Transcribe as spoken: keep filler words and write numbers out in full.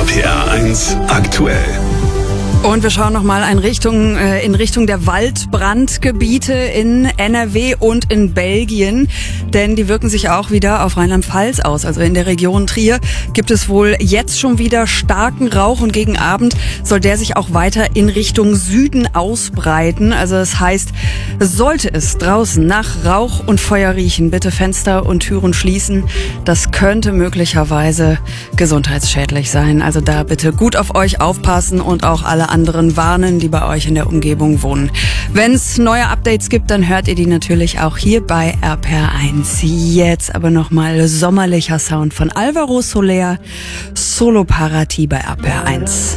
R P R eins aktuell. Und wir schauen nochmal in Richtung, äh, in Richtung der Waldbrandgebiete in N R W und in Belgien. Denn die wirken sich auch wieder auf Rheinland-Pfalz aus. Also in der Region Trier gibt es wohl jetzt schon wieder starken Rauch. Und gegen Abend soll der sich auch weiter in Richtung Süden ausbreiten. Also das heißt, sollte es draußen nach Rauch und Feuer riechen, bitte Fenster und Türen schließen. Das könnte möglicherweise gesundheitsschädlich sein. Also da bitte gut auf euch aufpassen und auch alle anderen warnen, die bei euch in der Umgebung wohnen. Wenn es neue Updates gibt, dann hört ihr die natürlich auch hier bei R P R eins. Jetzt aber nochmal sommerlicher Sound von Alvaro Soler, Solo Parati bei R P R eins.